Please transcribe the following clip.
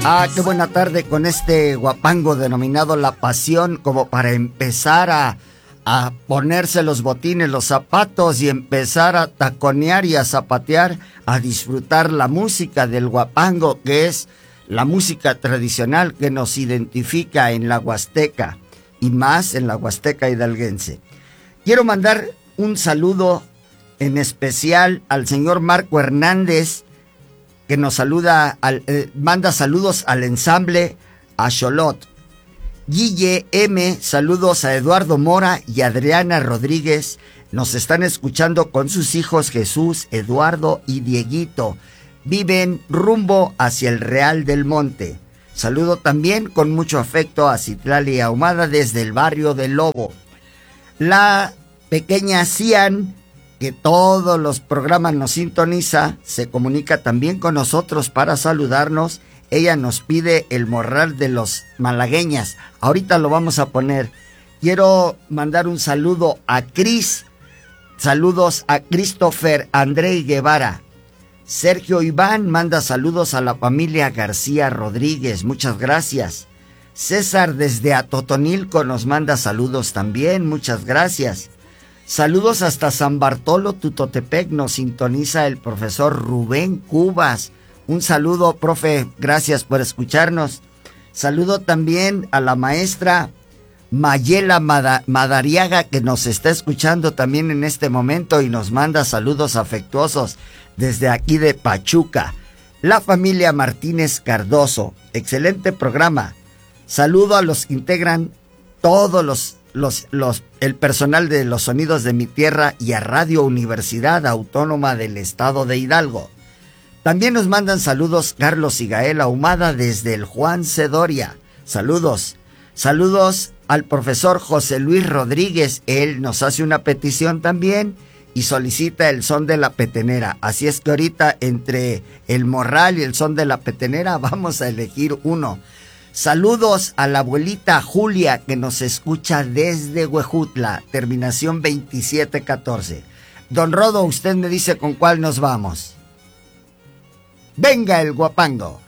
Qué buena tarde con este guapango denominado La Pasión, como para empezar a ponerse los botines, los zapatos y empezar a taconear y a zapatear, a disfrutar la música del guapango, que es la música tradicional que nos identifica en la Huasteca y más en la Huasteca hidalguense. Quiero mandar un saludo en especial al señor Marco Hernández, que nos saluda, manda saludos al ensamble a Xolot. Guille M, saludos a Eduardo Mora y Adriana Rodríguez. Nos están escuchando con sus hijos Jesús, Eduardo y Dieguito. Viven rumbo hacia el Real del Monte. Saludo también con mucho afecto a Citlali Ahumada desde el barrio del Lobo. La pequeña Cian, que todos los programas nos sintoniza, se comunica también con nosotros para saludarnos. Ella nos pide el morral de los malagueñas. Ahorita lo vamos a poner. Quiero mandar un saludo a Cris. Saludos a Christopher André Guevara. Sergio Iván manda saludos a la familia García Rodríguez. Muchas gracias. César desde Atotonilco nos manda saludos también. Muchas gracias. Saludos hasta San Bartolo, Tutotepec, nos sintoniza el profesor Rubén Cubas. Un saludo, profe, gracias por escucharnos. Saludo también a la maestra Mayela Madariaga, que nos está escuchando también en este momento y nos manda saludos afectuosos desde aquí de Pachuca. La familia Martínez Cardoso, excelente programa. Saludo a los que integran todos el personal de Los Sonidos de mi Tierra y a Radio Universidad Autónoma del Estado de Hidalgo. También nos mandan saludos Carlos y Gael Ahumada desde el Juan Cedoria. Saludos. Saludos al profesor José Luis Rodríguez. Él nos hace una petición también y solicita el son de la petenera. Así es que ahorita entre el morral y el son de la petenera vamos a elegir uno. Saludos a la abuelita Julia, que nos escucha desde Huejutla, terminación 2714. Don Rodo, usted me dice con cuál nos vamos. Venga el guapango.